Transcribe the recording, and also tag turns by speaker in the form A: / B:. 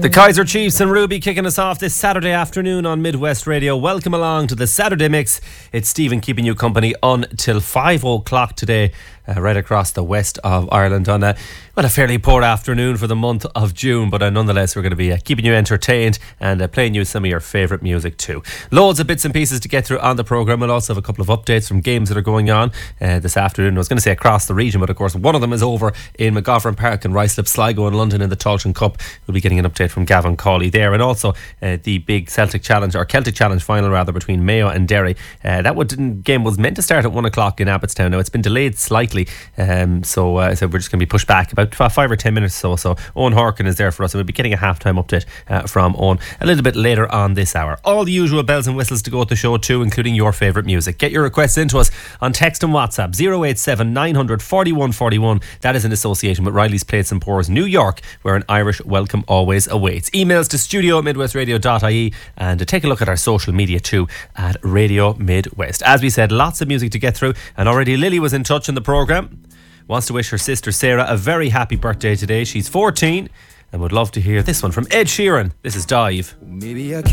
A: The Kaiser Chiefs and Ruby kicking us off this Saturday afternoon on Midwest Radio. Welcome along to the Saturday Mix. It's Stephen keeping you company until 5 o'clock today, right across the west of Ireland on a fairly poor afternoon for the month of June, but nonetheless we're going to be keeping you entertained and playing you some of your favourite music too. Loads of bits and pieces to get through on the programme. We'll also have a couple of updates from games that are going on this afternoon. I was going to say across the region, but of course one of them is over in McGovern Park and Ruislip Sligo in London in the Tailteann Cup. We'll be getting an update from Gavin Cawley there, and also the big Celtic Challenge, or Celtic Challenge final rather, between Mayo and Derry. Game was meant to start at 1 o'clock in Abbottstown. Now it's been delayed slightly, so we're just going to be pushed back about 5 or 10 minutes or so. Owen Horkin is there for us, and we'll be getting a halftime update from Owen a little bit later on this hour. All the usual bells and whistles to go at the show too, including your favourite music. Get your requests into us on text and WhatsApp 087 900 41 41. That is in association with Riley's Plates and Pours New York, where an Irish welcome always awaits. Emails to studio@midwestradio.ie, and take a look at our social media too at Radio Midwest. As we said, lots of music to get through, and already Lily was in touch in the programme. Wants to wish her sister Sarah a very happy birthday today. She's 14 and would love to hear this one from Ed Sheeran. This is Dive.
B: Maybe I can't